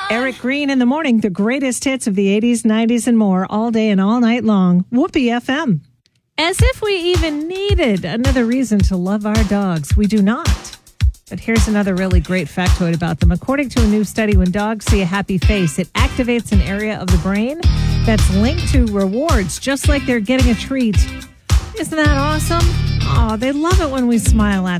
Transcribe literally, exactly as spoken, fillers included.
Eric Green in the morning, the greatest hits of the eighties, nineties, and more, all day and all night long. Whoopee F M. As if we even needed another reason to love our dogs. We do not. But here's another really great factoid about them. According to a new study, when dogs see a happy face, it activates an area of the brain that's linked to rewards, just like they're getting a treat. Isn't that awesome? Oh, they love it when we smile at them.